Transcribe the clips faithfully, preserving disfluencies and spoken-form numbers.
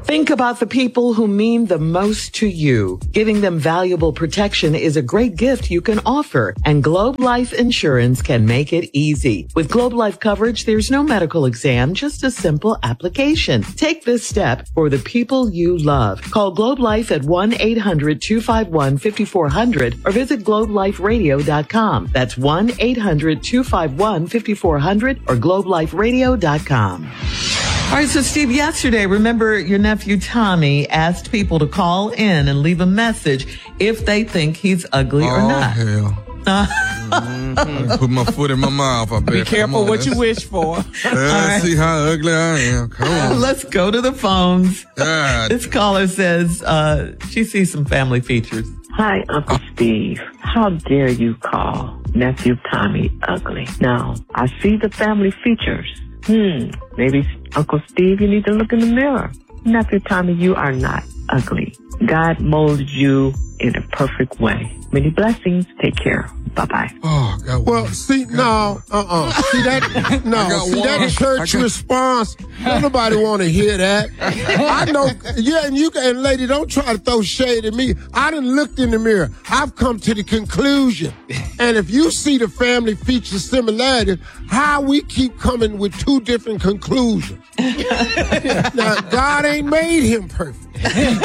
Think about the people who mean the most to you. Giving them valuable protection is a great gift you can offer, and Globe Life Insurance can make it easy. With Globe Life coverage, there's no medical exam, just a simple application. Take this step for the people you love. Call Globe Life at one eight hundred two five one five four zero zero or visit globe life radio dot com. That's one eight hundred two five one five four zero zero or globe life radio dot com. All right, so Steve, yesterday, remember your nephew Tommy asked people to call in and leave a message if they think he's ugly oh, or not. Hell. mm-hmm. I put my foot in my mouth. I bet. Be careful on, what let's, you wish for. Let's right. see how ugly I am. Come on. Let's go to the phones. God. This caller says uh, she sees some family features. Hi, Uncle Steve. How dare you call nephew Tommy ugly? Now, I see the family features. Hmm, maybe Uncle Steve, you need to look in the mirror. Nephew Tommy, you are not ugly. God molded you in a perfect way. Many blessings. Take care. Bye-bye. Oh, God. Well, see, no, uh-uh. See that, no, see one. that church response, don't nobody want to hear that. I know, yeah, and you and lady, don't try to throw shade at me. I done looked in the mirror. I've come to the conclusion. And if you see the family feature similarity, how we keep coming with two different conclusions. Now, God ain't made him perfect. He did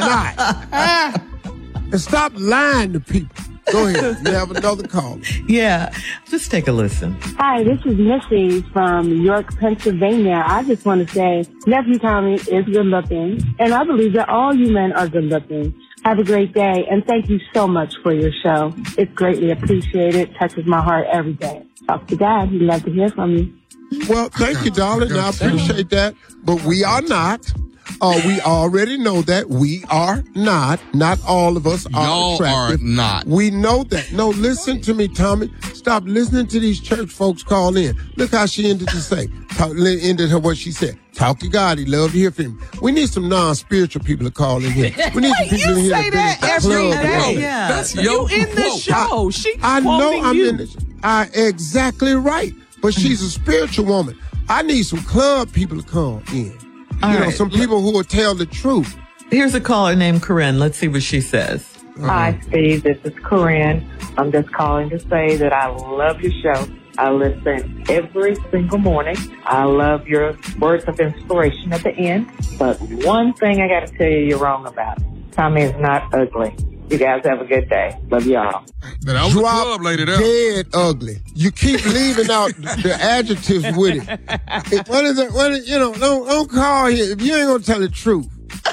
not. And stop lying to people. Go ahead. You have another call. Yeah. Just take a listen. Hi, this is Missy from York, Pennsylvania. I just want to say nephew Tommy is good looking, and I believe that all you men are good looking. Have a great day, and thank you so much for your show. It's greatly appreciated. Touches my heart every day. Talk to God. He'd love to hear from you. Well, thank you, darling. I appreciate that. But we are not. Uh, we already know that. We are not. Not all of us are Y'all attractive. are not. We know that. No, listen to me, Tommy. Stop listening to these church folks call in. Look how she ended to say. Talk, ended her what she said. Talk to God. He love to hear from him. We need some non-spiritual people to call in here. We need some Wait, people you in here say that to every club day. with. Yeah. That's You your in the quote. show. She I know quoting I'm you. in the I exactly right. But she's a spiritual woman. I need some club people to come in. All you know, right. some people who will tell the truth. Here's a caller named Corinne. Let's see what she says. Hi, Steve. This is Corinne. I'm just calling to say that I love your show. I listen every single morning. I love your words of inspiration at the end. But one thing I got to tell you you're wrong about. Tommy is not ugly. You guys have a good day. Love y'all. That was the club lady there. Dead ugly. You keep leaving out the adjectives with it. it what is it? What is, you know, don't, don't call here if you ain't going to tell the truth.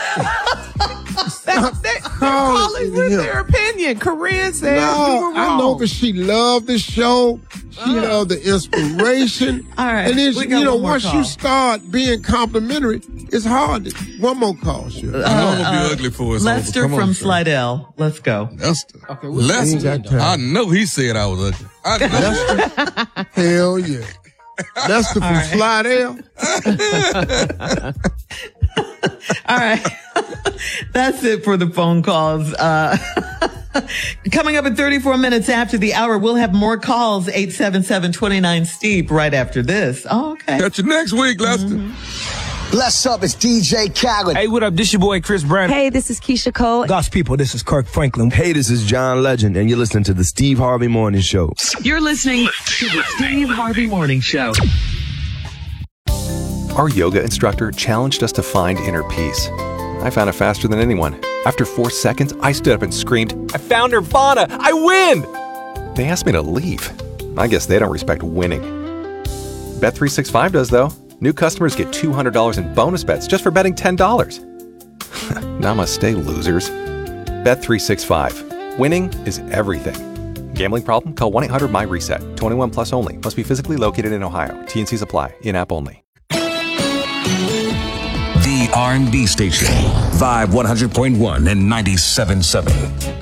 That, that, they're calling with their opinion. Corinne said No, you were wrong. I know, but she loved the show. She Uh. loved the inspiration. All right, And then, we she- got you know, one more once call. you start being complimentary, it's hard. To, one more call, sure. I know I'm going to be ugly for us. Lester Come on, from sir. Slidell. Let's go. Lester. Okay, we- Lester. We ain't got time. I know he said I was ugly. I know. Hell yeah. Lester from right. Slidell. All right. That's it for the phone calls. Uh, coming up in thirty-four minutes after the hour, we'll have more calls. eight seven seven, two nine, Steve right after this. Oh, okay. Catch you next week, Lester. Mm-hmm. Bless up, it's D J Khaled. Hey, what up? This your boy Chris Brown. Hey, this is Keisha Cole. God's people, this is Kirk Franklin. Hey, this is John Legend, and you're listening to the Steve Harvey Morning Show. You're listening to the Steve Harvey Morning Show. Our yoga instructor challenged us to find inner peace. I found it faster than anyone. After four seconds, I stood up and screamed, "I found Nirvana! I win!" They asked me to leave. I guess they don't respect winning. Bet three sixty-five does, though. New customers get two hundred dollars in bonus bets just for betting ten dollars. Namaste, losers. Bet three sixty-five. Winning is everything. Gambling problem? Call one eight hundred my reset. twenty-one plus only. Must be physically located in Ohio. T and Cs apply. In-app only. The R and B station. Vibe one hundred point one and ninety-seven point seven.